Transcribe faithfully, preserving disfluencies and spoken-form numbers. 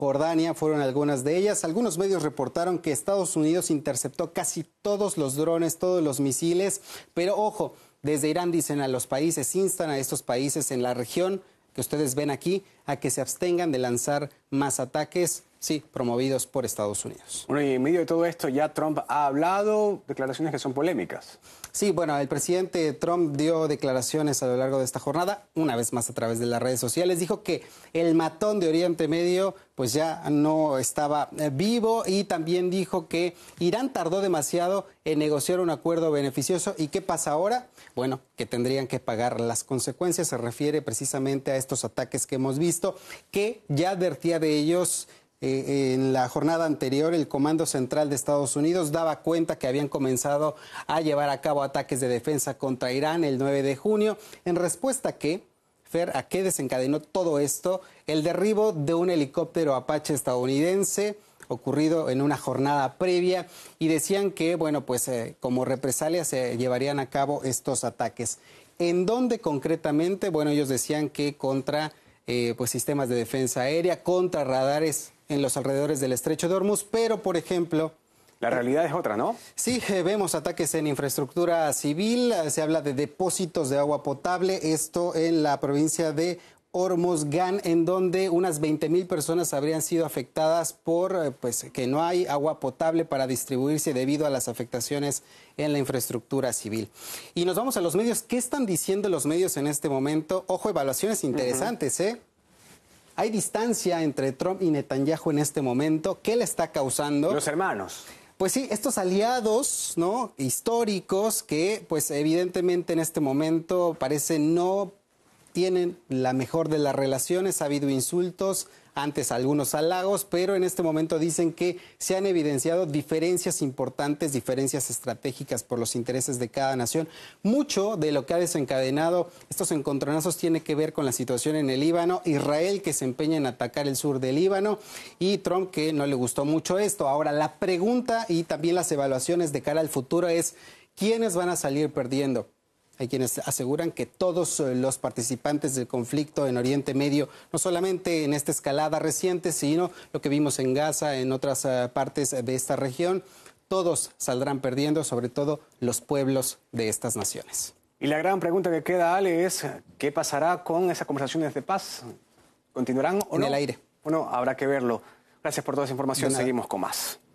Jordania fueron algunas de ellas. Algunos medios reportaron que Estados Unidos interceptó casi todos los drones, todos los misiles, pero ojo, desde Irán dicen a los países, instan a estos países en la región que ustedes ven aquí a que se abstengan de lanzar más ataques, sí, promovidos por Estados Unidos. Bueno, y en medio de todo esto ya Trump ha hablado, declaraciones que son polémicas. Sí, bueno, el presidente Trump dio declaraciones a lo largo de esta jornada, una vez más a través de las redes sociales. Dijo que el matón de Oriente Medio pues ya no estaba vivo y también dijo que Irán tardó demasiado en negociar un acuerdo beneficioso. ¿Y qué pasa ahora? Bueno, que tendrían que pagar las consecuencias. Se refiere precisamente a estos ataques que hemos visto, que ya advertía de ellos. Eh, en la jornada anterior, el Comando Central de Estados Unidos daba cuenta que habían comenzado a llevar a cabo ataques de defensa contra Irán el nueve de junio. En respuesta a qué, Fer, a qué desencadenó todo esto, el derribo de un helicóptero Apache estadounidense ocurrido en una jornada previa, y decían que, bueno, pues eh, como represalia se llevarían a cabo estos ataques. ¿En dónde concretamente? Bueno, ellos decían que contra eh, pues sistemas de defensa aérea, contra radares en los alrededores del Estrecho de Hormuz, pero, por ejemplo... La realidad es otra, ¿no? Sí, eh, vemos ataques en infraestructura civil, eh, se habla de depósitos de agua potable, esto en la provincia de Hormozgan, en donde unas veinte mil personas habrían sido afectadas por eh, pues, que no hay agua potable para distribuirse debido a las afectaciones en la infraestructura civil. Y nos vamos a los medios. ¿Qué están diciendo los medios en este momento? Ojo, evaluaciones interesantes, ¿eh? Hay distancia entre Trump y Netanyahu en este momento. ¿Qué le está causando? Los hermanos. Pues sí, estos aliados, ¿no?, históricos que, pues evidentemente en este momento parece no tienen la mejor de las relaciones. Ha habido insultos, antes algunos halagos, pero en este momento dicen que se han evidenciado diferencias importantes, diferencias estratégicas por los intereses de cada nación. Mucho de lo que ha desencadenado estos encontronazos tiene que ver con la situación en el Líbano, Israel que se empeña en atacar el sur del Líbano y Trump que no le gustó mucho esto. Ahora, la pregunta y también las evaluaciones de cara al futuro es, ¿quiénes van a salir perdiendo? Hay quienes aseguran que todos los participantes del conflicto en Oriente Medio, no solamente en esta escalada reciente, sino lo que vimos en Gaza, en otras uh, partes de esta región, todos saldrán perdiendo, sobre todo los pueblos de estas naciones. Y la gran pregunta que queda, Ale, es ¿qué pasará con esas conversaciones de paz? ¿Continuarán o no? En el aire. Bueno, habrá que verlo. Gracias por toda esa información. Seguimos con más.